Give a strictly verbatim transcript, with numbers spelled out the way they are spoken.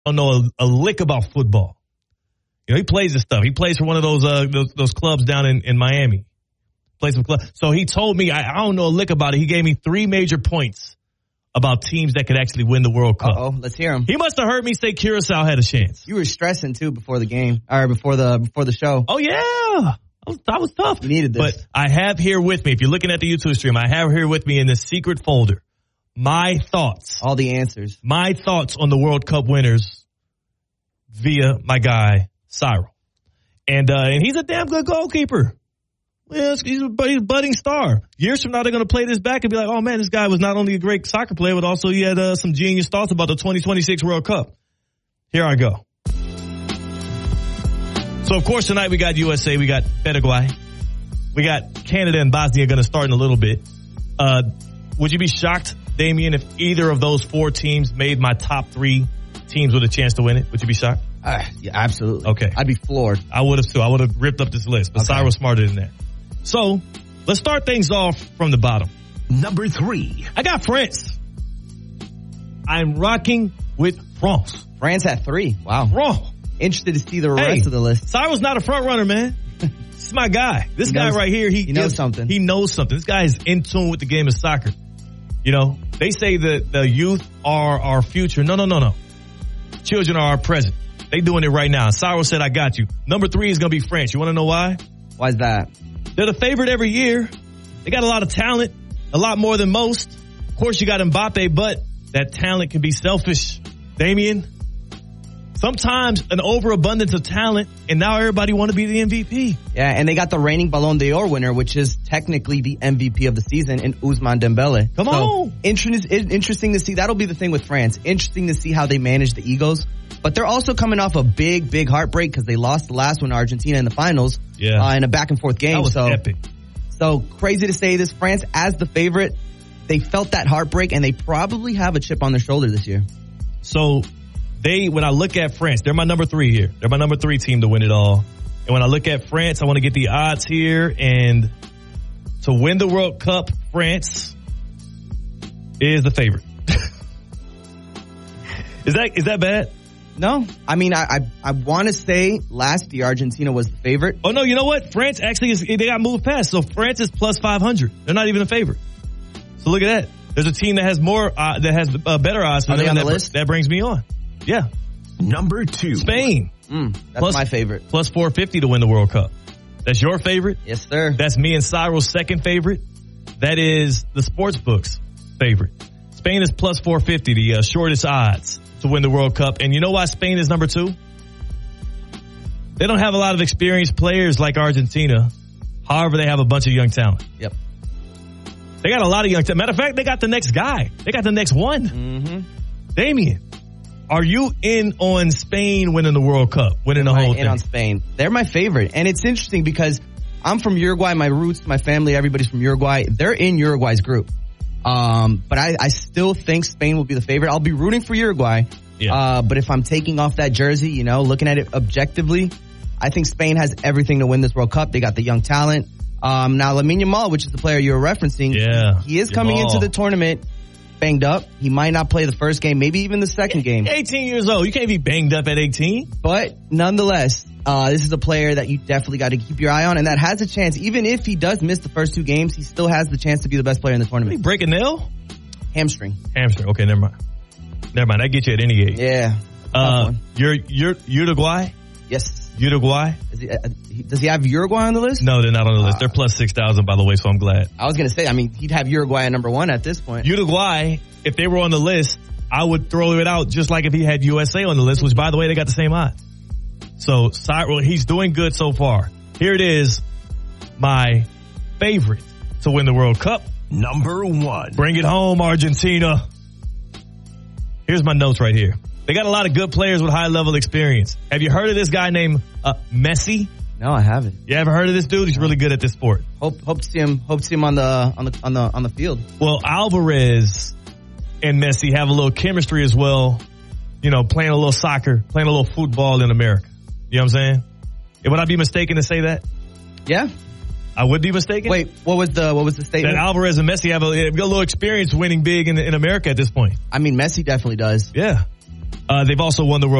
don't know a, a lick about football. You know, he plays this stuff. He plays for one of those uh, those, those clubs down in, in Miami. Plays for club. So he told me, I, I don't know a lick about it. He gave me three major points about teams that could actually win the World Cup. Uh-oh, let's hear him. He must have heard me say Curacao had a chance. You were stressing too before the game, or before the before the show. Oh yeah, that was, that was tough. You needed this. But I have here with me, if you're looking at the YouTube stream, I have here with me in this secret folder my thoughts, all the answers, my thoughts on the World Cup winners via my guy Cyril, and uh, and he's a damn good goalkeeper. Yes, he's a budding star. Years from now, they're going to play this back and be like, oh, man, this guy was not only a great soccer player, but also he had uh, some genius thoughts about the twenty twenty-six World Cup. Here I go. So, of course, tonight we got U S A, we got Paraguay, we got Canada and Bosnia going to start in a little bit. Uh, would you be shocked, Damian, if either of those four teams made my top three teams with a chance to win it? Would you be shocked? Uh, yeah, absolutely. Okay. I'd be floored. I would have, too. I would have ripped up this list, but okay. Cyrus smarter than that. So, let's start things off from the bottom. Number three. I got France. I'm rocking with France. France at three. Wow. France. Interested to see the hey, rest of the list. Cyrus not a front runner, man. This is my guy. This he guy knows, right here, he, he knows gives, something. He knows something. This guy is in tune with the game of soccer. You know, they say that the youth are our future. No, no, no, no. Children are our present. They doing it right now. Cyrus said, I got you. Number three is going to be France. You want to know why? Why is that? They're the favorite every year. They got a lot of talent, a lot more than most. Of course, you got Mbappe, but that talent can be selfish. Damian, sometimes an overabundance of talent, and now everybody want to be the M V P. Yeah, and they got the reigning Ballon d'Or winner, which is technically the M V P of the season, in Ousmane Dembele. Come so, on. Interesting, interesting to see. That'll be the thing with France. Interesting to see how they manage the egos. But they're also coming off a big, big heartbreak because they lost the last one to Argentina in the finals yeah. uh, in a back-and-forth game. That was so, epic. So crazy to say this. France, as the favorite, they felt that heartbreak, and they probably have a chip on their shoulder this year. So they, when I look at France, they're my number three here. They're my number three team to win it all. And when I look at France, I want to get the odds here. And to win the World Cup, France is the favorite. is that is that bad? No, I mean, I I, I want to say last year Argentina was the favorite. Oh, no, you know what? France actually is, they got moved past. So France is plus five hundred. They're not even a favorite. So look at that. There's a team that has more, uh, that has uh, better odds. Are they on the that, list? That brings me on. Yeah. Number two. Spain. Mm, that's plus, my favorite. Plus four fifty to win the World Cup. That's your favorite? Yes, sir. That's me and Cyril's second favorite. That is the sports book's favorite. Spain is plus four fifty, the uh, shortest odds to win the World Cup. And you know why Spain is number two? They don't have a lot of experienced players like Argentina. However, they have a bunch of young talent. Yep. They got a lot of young talent. Matter of fact, they got the next guy. They got the next one. Mm-hmm. Damian, are you in on Spain winning the World Cup, winning the I'm whole in thing? on Spain. They're my favorite. And it's interesting because I'm from Uruguay. My roots, my family, everybody's from Uruguay. They're in Uruguay's group. Um, but I, I still think Spain will be the favorite. I'll be rooting for Uruguay. Yeah. Uh, but if I'm taking off that jersey, you know, looking at it objectively, I think Spain has everything to win this World Cup. They got the young talent. Um, now Lamine Yamal, which is the player you were referencing, yeah, he is coming Yamal. into the tournament banged up. He might not play the first game, maybe even the second game. eighteen years old. You can't be banged up at eighteen. But nonetheless, uh, this is a player that you definitely got to keep your eye on, and that has a chance. Even if he does miss the first two games, he still has the chance to be the best player in the tournament. Did he break a nail? Hamstring. Hamstring. Okay, never mind. Never mind. That gets you at any age. Yeah. Uh, you're, you're Uruguay? Yes. Uruguay? Is he, uh, does he have Uruguay on the list? No, they're not on the list. Uh, They're plus six thousand, by the way, so I'm glad. I was going to say, I mean, he'd have Uruguay at number one at this point. Uruguay, if they were on the list, I would throw it out just like if he had U S A on the list, which, by the way, they got the same odds. So, Cyril, he's doing good so far. Here it is, my favorite to win the World Cup. Number one. Bring it home, Argentina. Here's my notes right here. They got a lot of good players with high-level experience. Have you heard of this guy named uh, Messi? No, I haven't. You ever heard of this dude? He's really good at this sport. Hope hope to see him. Hope to see him on the on the on the on the field. Well, Alvarez and Messi have a little chemistry as well. You know, playing a little soccer, playing a little football in America. You know what I'm saying? Would I be mistaken to say that? Yeah. I would be mistaken. Wait, what was the what was the statement? That Alvarez and Messi have a, have a little experience winning big in, in America at this point. I mean, Messi definitely does. Yeah. Uh, they've also won the World